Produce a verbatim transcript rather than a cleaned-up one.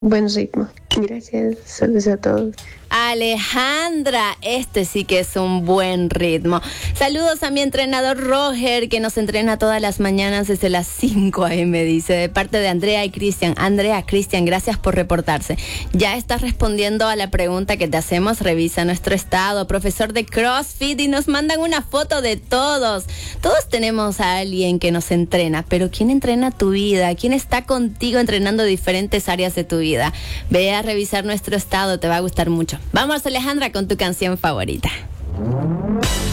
buen ritmo. Gracias, saludos a todos. Alejandra, este sí que es un buen ritmo. Saludos a mi entrenador Roger, que nos entrena todas las mañanas desde las cinco a eme, dice, de parte de Andrea y Cristian. Andrea, Cristian, gracias por reportarse. Ya estás respondiendo a la pregunta que te hacemos. Revisa nuestro estado, profesor de CrossFit, y nos mandan una foto de todos. Todos tenemos a alguien que nos entrena, pero ¿quién entrena tu vida? ¿Quién está contigo entrenando diferentes áreas de tu vida? Ve a revisar nuestro estado, te va a gustar mucho. Vamos, Alejandra, con tu canción favorita.